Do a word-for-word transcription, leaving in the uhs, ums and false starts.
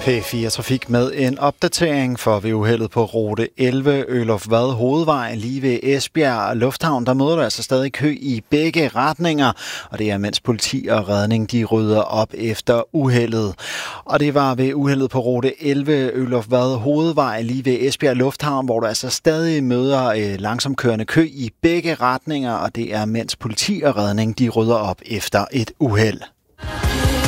P fire Trafik med en opdatering for ved uheldet på rute elleve Øluf Vad Hovedvej lige ved Esbjerg Lufthavn. Der møder der altså stadig kø i begge retninger, og det er mens politi og redning de rydder op efter uheldet. Og det var ved uheldet på rute elleve Øluf Vad Hovedvej lige ved Esbjerg Lufthavn, hvor der altså stadig møder øh, langsomkørende kø i begge retninger, og det er mens politi og redning de rydder op efter et uheld.